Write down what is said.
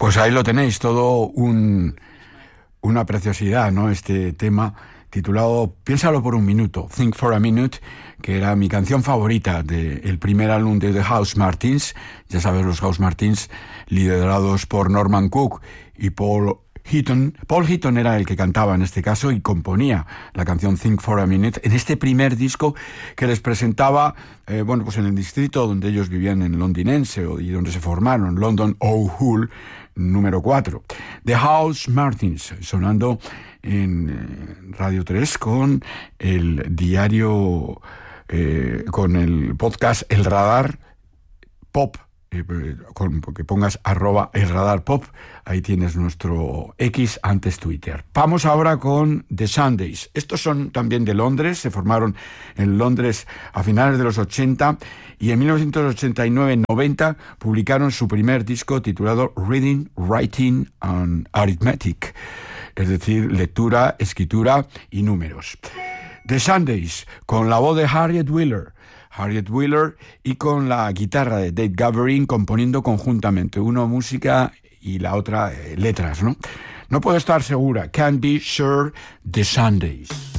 Pues ahí lo tenéis, todo una preciosidad, ¿no? Este tema titulado Piénsalo por un minuto, Think for a Minute, que era mi canción favorita del primer álbum de The House Martins. Ya sabes, los House Martins, liderados por Norman Cook y Paul Heaton. Paul Heaton era el que cantaba en este caso y componía la canción Think for a Minute en este primer disco que les presentaba, pues en el distrito donde ellos vivían, en londinense, y donde se formaron, London O'Hull, número 4. The House Martins, sonando en Radio 3 con el diario, con el podcast El Radar Pop. Que pongas @El Radar Pop, ahí tienes nuestro X, antes Twitter. Vamos ahora con The Sundays. Estos son también de Londres, se formaron en Londres a finales de los 80 y en 1989-90 publicaron su primer disco titulado Reading, Writing and Arithmetic, es decir, lectura, escritura y números. The Sundays, con la voz de Harriet Wheeler y con la guitarra de Dave Gathering componiendo conjuntamente, una música y la otra letras, ¿no? No puedo estar segura. Can't be sure. The Sundays.